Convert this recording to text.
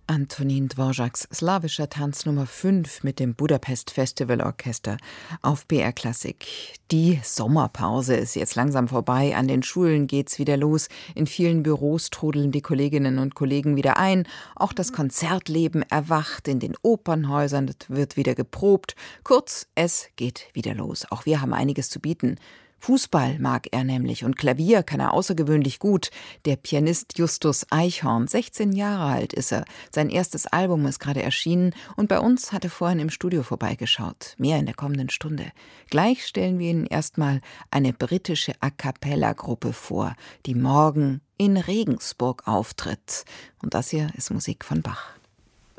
Antonin Dvořáks slawischer Tanz Nummer 5 mit dem Budapest Festival Orchester auf BR Klassik. Die Sommerpause ist jetzt langsam vorbei. An den Schulen geht's wieder los. In vielen Büros trudeln die Kolleginnen und Kollegen wieder ein. Auch das Konzertleben erwacht. In den Opernhäusern wird wieder geprobt. Kurz, es geht wieder los. Auch wir haben einiges zu bieten. Fußball mag er nämlich und Klavier kann er außergewöhnlich gut. Der Pianist Justus Eichhorn, 16 Jahre alt ist er. Sein erstes Album ist gerade erschienen und bei uns hat er vorhin im Studio vorbeigeschaut. Mehr in der kommenden Stunde. Gleich stellen wir Ihnen erstmal eine britische A-cappella-Gruppe vor, die morgen in Regensburg auftritt. Und das hier ist Musik von Bach.